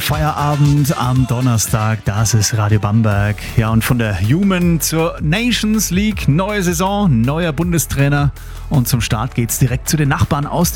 Feierabend am Donnerstag, das ist Radio Bamberg. Ja, und von der Human zur Nations League, neue Saison, neuer Bundestrainer. Und zum Start geht's direkt zu den Nachbarn aus